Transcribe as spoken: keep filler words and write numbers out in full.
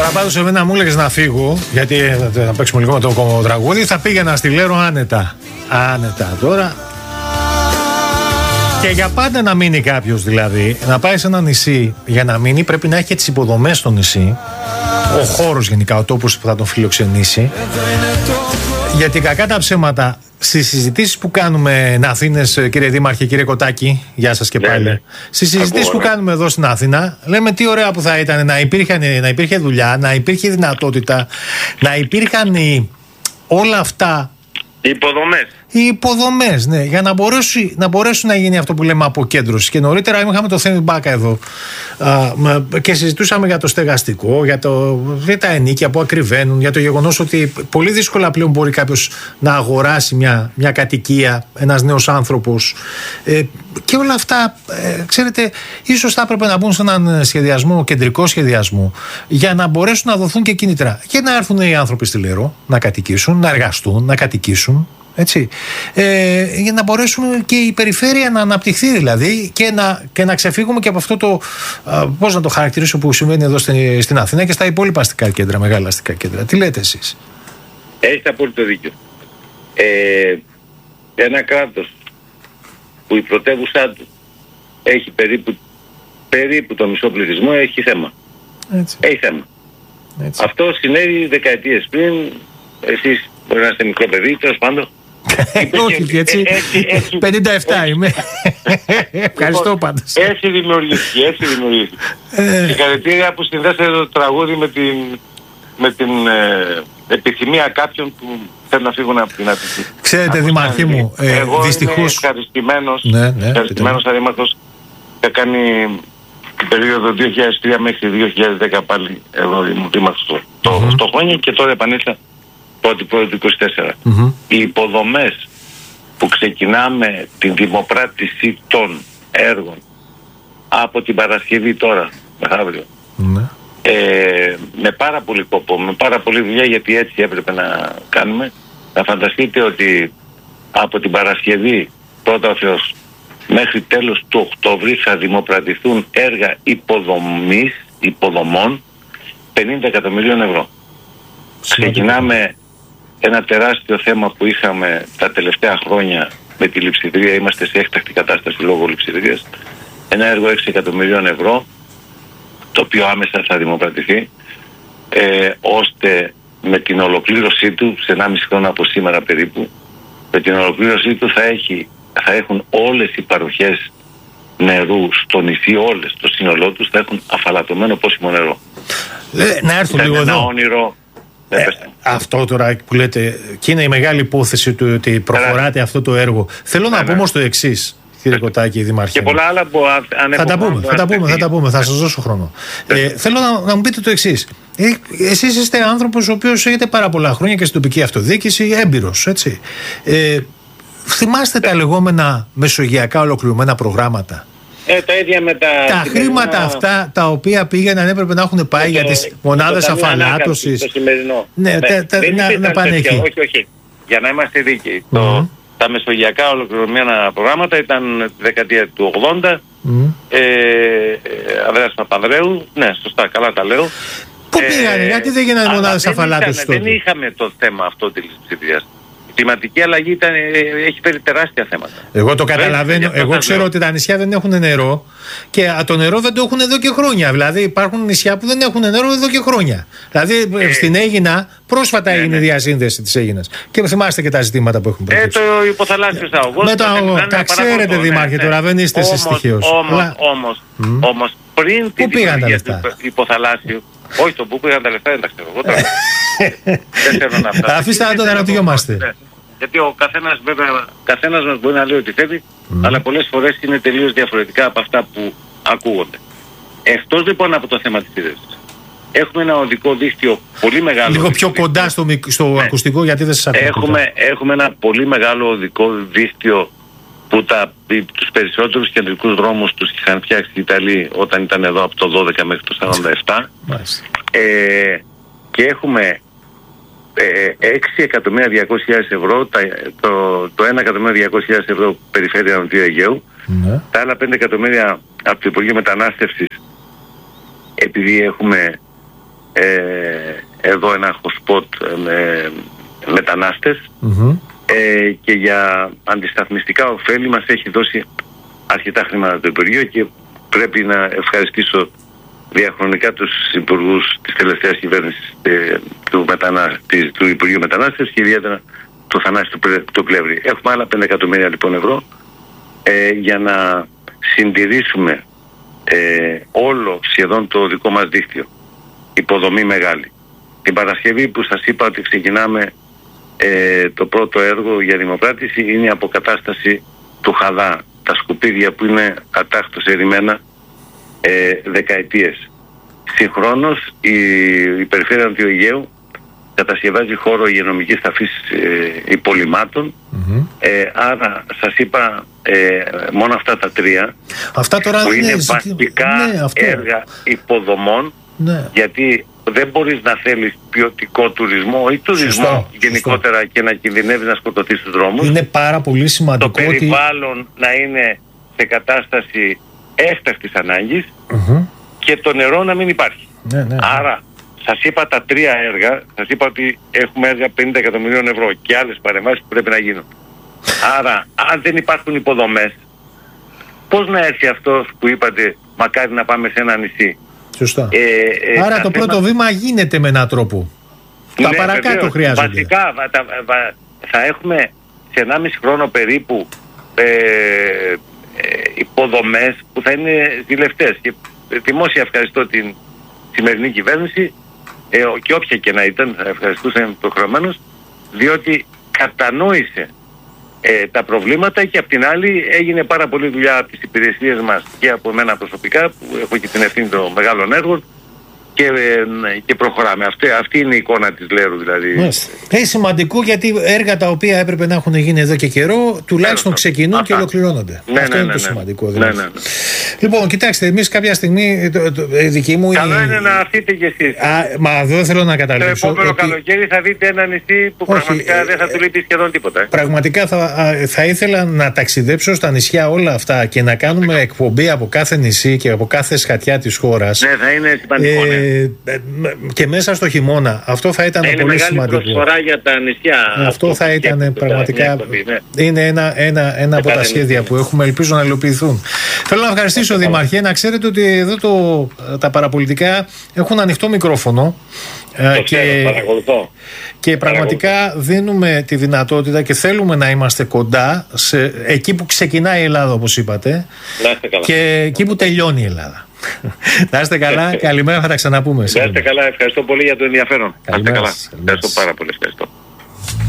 Τώρα πάντως εμένα μου έλεγες να φύγω, γιατί να παίξουμε λίγο με το τραγούδι, θα πήγαινα στη Λέρο άνετα. Άνετα τώρα. Και για πάντα να μείνει κάποιος δηλαδή, να πάει σε ένα νησί για να μείνει, πρέπει να έχει και τις υποδομές στο νησί. Ο χώρος γενικά, ο τόπος που θα τον φιλοξενήσει. Γιατί κακά τα ψέματα, στις συζητήσεις που κάνουμε Αθήνες, κύριε Δήμαρχε, κύριε Κοτάκη, γεια σας και πάλι. Ναι, ναι. Στις συζητήσεις που κάνουμε εδώ στην Αθήνα, λέμε τι ωραία που θα ήταν να υπήρχε, να υπήρχε δουλειά, να υπήρχε δυνατότητα, να υπήρχαν όλα αυτά. Οι υποδομές. Οι υποδομές, ναι, για να μπορέσουν, να μπορέσουν να γίνει αυτό που λέμε αποκέντρωση. Και νωρίτερα είχαμε το Θέμη Μπάκα εδώ α, και συζητούσαμε για το στεγαστικό, για, το, για τα ενίκια που ακριβένουν, για το γεγονός ότι πολύ δύσκολα πλέον μπορεί κάποιος να αγοράσει μια, μια κατοικία, ένας νέος άνθρωπος. Ε, και όλα αυτά, ε, ξέρετε, ίσως θα έπρεπε να μπουν σε έναν σχεδιασμό, κεντρικό σχεδιασμό, για να μπορέσουν να δοθούν και κίνητρα. Και να έρθουν οι άνθρωποι στη Λέρο να κατοικήσουν, να εργαστούν, να κατοικήσουν. Έτσι, ε, για να μπορέσουμε και η περιφέρεια να αναπτυχθεί δηλαδή και να, και να ξεφύγουμε και από αυτό το, α, πώς να το χαρακτηρίσω, που συμβαίνει εδώ στην, στην Αθήνα και στα υπόλοιπα αστικά κέντρα, μεγάλα αστικά κέντρα. Τι λέτε εσείς? Έχετε απόλυτο δίκιο. Ε, ένα κράτος που η πρωτεύουσά του έχει περίπου, περίπου το μισό πληθυσμό έχει θέμα. Έτσι. Έχει θέμα. Έτσι. Αυτό συνέβη δεκαετίες πριν. Εσείς μπορεί να είστε μικρό παιδί, τέλος πάντων. Όχι, έτσι. πενήντα επτά είμαι. Ευχαριστώ πάντως. Έτσι δημιουργήθηκε, έτσι δημιουργήθηκε. Συγχαρητήρια που συνδέσατε το τραγούδι με την, με την ε, επιθυμία κάποιων που θέλουν να φύγουν από την Αττική. Ξέρετε, Δημαρχή μου, ε, εγώ δυστυχώς... είμαι ευχαριστημένος, ναι, ναι, ευχαριστημένος αδήμαρχος. Είχα κάνει την περίοδο δύο χιλιάδες τρία μέχρι δύο χιλιάδες δέκα πάλι εδώ ήμουν δήμαρχος στο, mm-hmm. στο Χόνι και τώρα επανήλθα πρώτη πρώτη του είκοσι τέσσερα. Mm-hmm. Οι υποδομές που ξεκινάμε την δημοπράτηση των έργων από την Παρασκευή τώρα, μεθαύριο, mm-hmm. ε, με πάρα πολύ κόπο, με πάρα πολύ δουλειά, γιατί έτσι έπρεπε να κάνουμε. Να φανταστείτε ότι από την Παρασκευή, πρώτα ο Θεός, μέχρι τέλος του Οκτώβρη θα δημοπρατηθούν έργα υποδομής, υποδομών πενήντα εκατομμυρίων ευρώ. Ξεκινάμε ένα τεράστιο θέμα που είχαμε τα τελευταία χρόνια με τη λειψιδρία. Είμαστε σε έκτακτη κατάσταση λόγω λειψιδρίας. Ένα έργο έξι εκατομμυρίων ευρώ, το οποίο άμεσα θα δημοπρατηθεί, ε, ώστε με την ολοκλήρωσή του, σε ενάμιση χρόνο από σήμερα περίπου, με την ολοκλήρωσή του θα, έχει, θα έχουν όλες οι παροχές νερού στο νησί, όλες, το σύνολό τους, θα έχουν αφαλατωμένο πόσιμο νερό. Ε, να έρθουν λίγο ένα εδώ. Όνειρο. Ε, αυτό τώρα που λέτε, και είναι η μεγάλη υπόθεση του ότι προχωράτε αυτό το έργο. Θέλω να πω όμως το εξής, κύριε Κοτάκη, Δημαρχέ. Και πολλά άλλα που αν θα τα πούμε, θα τα πούμε, θα τα πούμε, θα σας δώσω χρόνο. Ε, θέλω να, να μου πείτε το εξής. Ε, εσείς είστε άνθρωπος ο οποίος έχετε πάρα πολλά χρόνια και στην τοπική αυτοδιοίκηση, έμπειρος, έτσι. Ε, θυμάστε τα λεγόμενα μεσογειακά ολοκληρωμένα προγράμματα? Ε, τα ίδια με τα... Τα χρήματα αυτά τα οποία πήγαιναν έπρεπε να έχουν πάει το, για τις μονάδες αφαλάτωσης. Το σημερινό. Ναι, ναι, τα, τα, να, να πάνε εκεί. Όχι, όχι. Για να είμαστε δίκαιοι. Mm-hmm. Το, τα μεσογειακά ολοκληρωμένα προγράμματα ήταν τη δεκαετία του ογδόντα. Mm-hmm. Ε, ε, Ανδρέας Παπανδρέου. Ναι, σωστά, καλά τα λέω. Πού ε, πήγανε, γιατί δεν γίνανε μονάδες αφαλάτωσης τότε? Δεν είχαμε το θέμα αυτό της ψηφίας. Η κλιματική αλλαγή ήταν, έχει φέρει τεράστια θέματα. Εγώ το καταλαβαίνω. Εγώ ξέρω ότι τα νησιά δεν έχουν νερό και το νερό δεν το έχουν εδώ και χρόνια. Δηλαδή υπάρχουν νησιά που δεν έχουν νερό εδώ και χρόνια. Δηλαδή ε, στην Αίγινα πρόσφατα ναι, έγινε η διασύνδεση της Αίγινας. Και θυμάστε και τα ζητήματα που έχουν προκύψει. Ε, το υποθαλάσσιο αγωγό. Τα ξέρετε, Δήμαρχε, τώρα δεν είστε εσείς τυχαίος. Όμως, όμως πριν την δημιουργία του υποθαλάσσιου. Όχι, το που πήγαν τα λεφτά δεν τα ξέρω εγώ τώρα. Δεν θέλω να φτάσω. Αφήστε να το αναρωτιόμαστε. Γιατί ο καθένας βέβαια, καθένας μας μπορεί να λέει ότι θέλει, mm. αλλά πολλές φορές είναι τελείως διαφορετικά από αυτά που ακούγονται. Εκτός λοιπόν από το θέμα της σύνδεσης, έχουμε ένα οδικό δίκτυο πολύ μεγάλο. Λίγο πιο κοντά στο, στο ναι. ακουστικό, γιατί δεν σας ακούω. Έχουμε, έχουμε ένα πολύ μεγάλο οδικό δίκτυο που τα, τους περισσότερους κεντρικούς δρόμους τους είχαν φτιάξει οι Ιταλοί όταν ήταν εδώ από το δώδεκα μέχρι το σαράντα επτά. Ε, και έχουμε ε, έξι εκατομμύρια διακόσιες χιλιάδες ευρώ, τα, το, το ένα εκατομμύριο διακόσιες χιλιάδες ευρώ περιφέρεια Νοτιού Αιγαίου, mm. τα άλλα πέντε εκατομμύρια από το Υπουργείο Μετανάστευσης, επειδή έχουμε ε, εδώ ένα hotspot με μετανάστες Mm-hmm. ε, και για αντισταθμιστικά ωφέλη μας έχει δώσει αρκετά χρήματα το Υπουργείο και πρέπει να ευχαριστήσω διαχρονικά τους υπουργούς της τελευταίας κυβέρνησης ε, του, μετανα... της, του Υπουργείου Μετανάστες και ιδιαίτερα του Θανάση του, του Πλεύρη. Έχουμε άλλα πέντε εκατομμύρια λοιπόν ευρώ ε, για να συντηρήσουμε ε, όλο σχεδόν το δικό μας δίκτυο. Υποδομή μεγάλη. Την Παρασκευή που σας είπα ότι ξεκινάμε ε, το πρώτο έργο για δημοπράτηση είναι η αποκατάσταση του Χαδά. Τα σκουπίδια που είναι ατάχτως ερημένα ε, δεκαετίες. Συγχρόνως η, η Περιφέρεια του Αιγαίου κατασκευάζει χώρο υγειονομικής ταφής ε, υπολοιμάτων. Mm-hmm. Ε, άρα σας είπα ε, μόνο αυτά τα τρία αυτά τώρα που είναι ναι, βασικά ναι, έργα υποδομών, ναι. γιατί δεν μπορείς να θέλεις ποιοτικό τουρισμό ή τουρισμό Σωστό, γενικότερα σωστό. Και να κινδυνεύεις να σκοτωθείς στους δρόμους. Είναι πάρα πολύ σημαντικό το περιβάλλον ότι... να είναι σε κατάσταση έκτακτης ανάγκης mm-hmm. και το νερό να μην υπάρχει. Ναι, ναι. Άρα σας είπα τα τρία έργα, σας είπα ότι έχουμε έργα πενήντα εκατομμυρίων ευρώ και άλλες παρεμβάσεις που πρέπει να γίνουν. Άρα αν δεν υπάρχουν υποδομές, πώς να έρθει αυτός που είπατε μακάρι να πάμε σε ένα νησί. Σωστά. Ε, ε, Άρα το πρώτο θέμα... βήμα γίνεται με έναν τρόπο. Ναι, τα παρακάτω βεβαίως, χρειάζονται. Βασικά θα, θα, θα έχουμε σε ενάμιση χρόνο περίπου ε, ε, υποδομές που θα είναι ζηλευτές. Και δημόσια ευχαριστώ την σημερινή κυβέρνηση ε, και όποια και να ήταν, θα ευχαριστούσα υποχρεωμένως, διότι κατανόησε ε, τα προβλήματα και απ' την άλλη έγινε πάρα πολλή δουλειά από τις υπηρεσίες μας και από εμένα προσωπικά που έχω και την ευθύνη των μεγάλων έργων και, ε, και προχωράμε. Αυτή, αυτή είναι η εικόνα της Λέρου δηλαδή. Είναι σημαντικό γιατί έργα τα οποία έπρεπε να έχουν γίνει εδώ και καιρό τουλάχιστον ξεκινούν Αυτά. Και ολοκληρώνονται. Ναι, Αυτό ναι, είναι ναι, το ναι. σημαντικό δηλαδή. Ναι, ναι, ναι. Λοιπόν, κοιτάξτε, εμείς κάποια στιγμή το, το, το, δική μου Καλό είναι... είναι να έρθετε κι εσείς. Α, μα δεν θέλω να καταλήξω. Το επόμενο ότι... καλοκαίρι θα δείτε ένα νησί που Όχι, πραγματικά ε, δεν θα του λείπει σχεδόν τίποτα. Ε. Πραγματικά θα, θα ήθελα να ταξιδέψω στα νησιά όλα αυτά και να κάνουμε εκπομπή από κάθε νησί και από κάθε σκατιά της χώρας. Ναι, θα είναι σημαντικό. Ε, ναι. Και μέσα στο χειμώνα. Αυτό θα ήταν είναι πολύ σημαντικό. Είναι μεγάλη προσφορά για τα νησιά. Αυτό, αυτό θα ήταν πραγματικά. Εκπομπή, ναι. Είναι ένα, ένα, ένα από τα σχέδια που έχουμε. Ελπίζω να υλοποιηθούν. Θέλω να ευχαριστήσω, Δημαρχέ. Να ξέρετε ότι εδώ το, τα παραπολιτικά έχουν ανοιχτό μικρόφωνο. Το και, ξέρω, και πραγματικά δίνουμε τη δυνατότητα και θέλουμε να είμαστε κοντά σε, εκεί που ξεκινάει η Ελλάδα, όπως είπατε, και εκεί που τελειώνει η Ελλάδα. Να είστε καλά, καλημέρα, θα τα ξαναπούμε. Να είστε καλά, ευχαριστώ πολύ για το ενδιαφέρον. Να είστε καλά, ευχαριστώ πάρα πολύ. Ευχαριστώ.